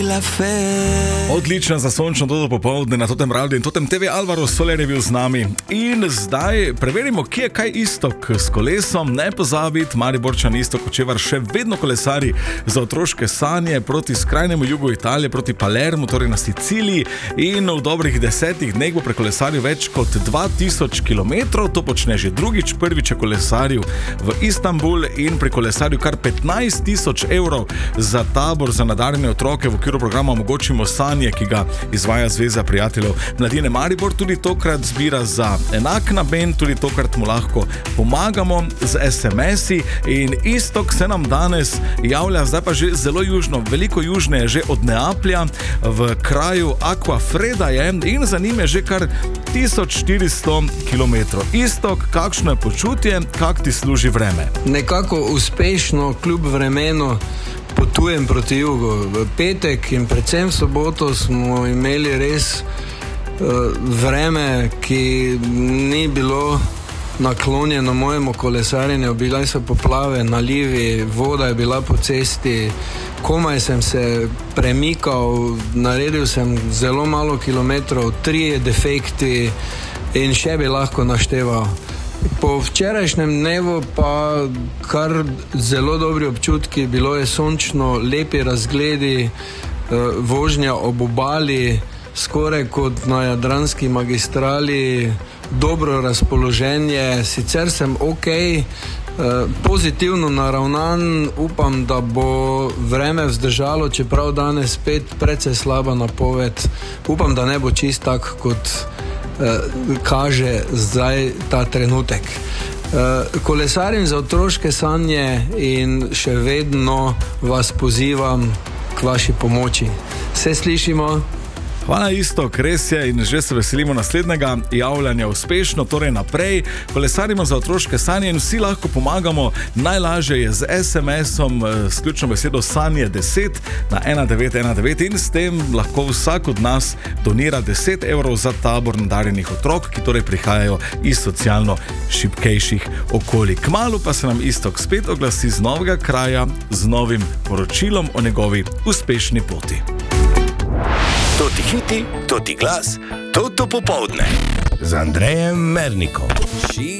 Odlično za sončno dodo popoldne na Totem Radio in Totem TV. Alvaro Soler je bil z nami. In zdaj preverimo, kje je kaj Iztok s kolesom. Ne pozabiti, Mariborčan Iztok Kočevar še vedno kolesari za otroške sanje proti skrajnemu jugu Italije, proti Palermu, torej na Siciliji. In v dobrih 10 dneh bo prekolesaril več kot 2000 km. To počne že drugič. Prvič je kolesaril v Istanbul in prekolesaril kar 15 000 evrov za tabor za nadarjene otroke v okviru programa Omogočimo sanje, ki ga izvaja Zveza prijateljev mladine Maribor. Tudi tokrat zbira za enak namen, tudi tokrat mu lahko pomagamo z SMS-i in Iztok se nam danes javlja, zdaj pa že zelo južno, veliko južneje, že od Neaplja, v kraju Aquafreda je in za njim je že kar 1400 km. Iztok, kakšno je počutje, kak ti služi vreme? Nekako uspešno, kljub vremenu, potujem proti jugu. V petek in predvsem v soboto smo imeli res vreme, ki ni bilo naklonjeno mojemu kolesarjenju. Bile so poplave, nalivi, voda je bila po cesti, komaj sem se premikal, naredil sem zelo malo kilometrov, 3 defekti in še bi lahko našteval. Po včerajšnjem dnevu pa kar zelo dobri občutki, bilo je sončno, lepi razgledi, vožnja ob obali, skoraj kot na Jadranski magistrali, dobro razpoloženje, sicer sem pozitivno naravnan, upam, da bo vreme vzdržalo, čeprav danes spet precej slaba napoved, upam, da ne bo čist tak, kot kaže zdaj ta trenutek. Kolesarim za otroške sanje in še vedno vas pozivam k vaši pomoči. Se slišimo? Hvala Iztok, res je in že se veselimo naslednjega javljanja uspešno, torej naprej. Kolesarimo za otroške sanje in vsi lahko pomagamo. Najlažje je z SMS-om s ključno besedo sanje 10 na 1919 in s tem lahko vsak od nas donira 10 evrov za tabor nadarjenih otrok, ki torej prihajajo iz socialno šibkejših okolij. Kmalu pa se nam Iztok spet oglasi z novega kraja z novim poročilom o njegovi uspešni poti. To ti hiti, to ti glas, to popoldne z Andrejem Mernikom.